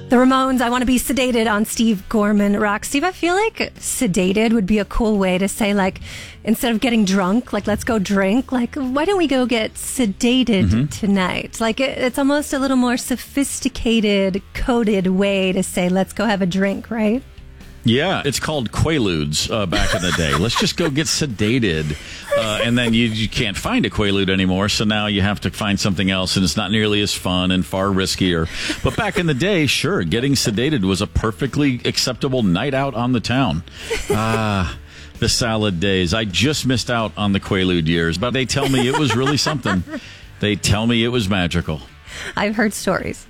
The Ramones, I Want to Be Sedated on Steve Gorman Rock. Steve, I feel like sedated would be a cool way to say, like, instead of getting drunk, like, let's go drink, like, why don't we go get sedated tonight? Like, it's almost a little more sophisticated, coded way to say, let's go have a drink, right? Yeah, it's called Quaaludes back in the day. Let's just go get sedated. And then you can't find a Quaalude anymore, so now you have to find something else, and it's not nearly as fun and far riskier. But back in the day, sure, getting sedated was a perfectly acceptable night out on the town. The salad days. I just missed out on the Quaalude years, but they tell me it was really something. They tell me it was magical. I've heard stories.